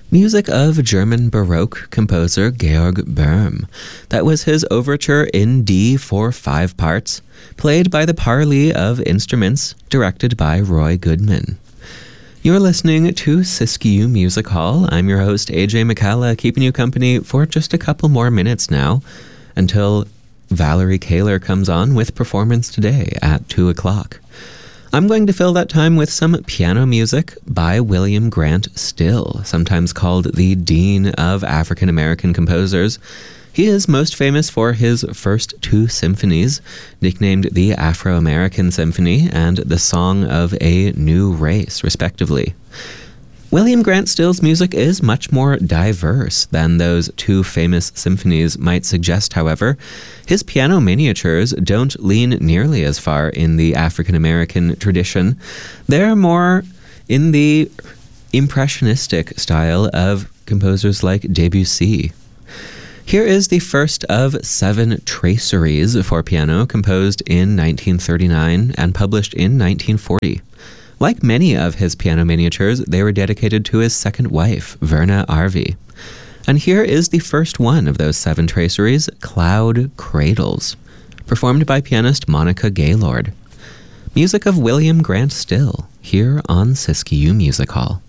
Music of German Baroque composer Georg Böhm. That was his overture in D for 5 parts, played by the Parley of Instruments, directed by Roy Goodman. You're listening to Siskiyou Music Hall. I'm your host, AJ McCalla, keeping you company for just a couple more minutes now, until Valerie Kaler comes on with Performance Today at 2 o'clock. I'm going to fill that time with some piano music by William Grant Still, sometimes called the Dean of African American Composers. He is most famous for his first 2 symphonies, nicknamed the Afro-American Symphony and the Song of a New Race, respectively. William Grant Still's music is much more diverse than those 2 famous symphonies might suggest, however. His piano miniatures don't lean nearly as far in the African-American tradition. They're more in the impressionistic style of composers like Debussy. Here is the first of 7 traceries for piano composed in 1939 and published in 1940. Like many of his piano miniatures, they were dedicated to his second wife, Verna Arvey. And here is the first one of those 7 traceries, Cloud Cradles, performed by pianist Monica Gaylord. Music of William Grant Still, here on Siskiyou Music Hall.